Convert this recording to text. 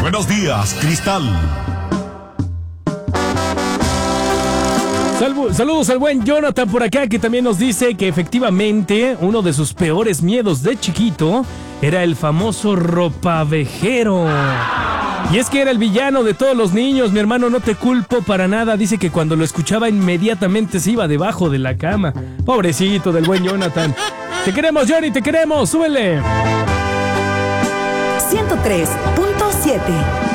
Buenos días, Cristal. Saludos al buen Jonathan por acá, que también nos dice que efectivamente uno de sus peores miedos de chiquito era el famoso ropavejero. Y es que era el villano de todos los niños, mi hermano, no te culpo para nada. Dice que cuando lo escuchaba inmediatamente se iba debajo de la cama. Pobrecito del buen Jonathan. Te queremos, Johnny, te queremos, súbele. 103.7